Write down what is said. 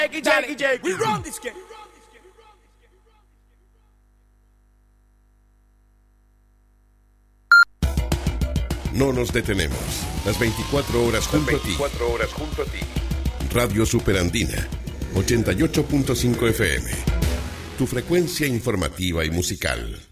We run this game. No nos detenemos. Las 24 horas junto a ti. Radio Superandina, 88.5 FM. Tu frecuencia informativa y musical.